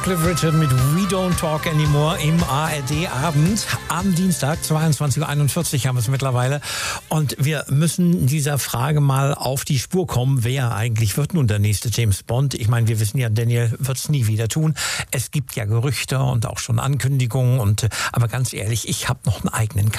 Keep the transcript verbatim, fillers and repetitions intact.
Cliff Richard mit We Don't Talk Anymore im A R D-Abend. Am Dienstag, zweiundzwanzig Uhr einundvierzig haben wir es mittlerweile. Und wir müssen dieser Frage mal auf die Spur kommen, wer eigentlich wird nun der nächste James Bond? Ich meine, wir wissen ja, Daniel wird es nie wieder tun. Es gibt ja Gerüchte und auch schon Ankündigungen. Und, aber ganz ehrlich, ich habe noch einen eigenen